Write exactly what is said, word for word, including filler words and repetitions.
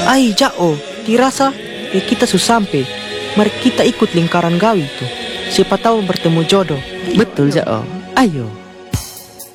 Ai, Jao, dirasa eh, kita sudah sampai. Mari kita ikut lingkaran gawi itu. Siapa tahu bertemu jodoh. Betul, Jao. Ayo.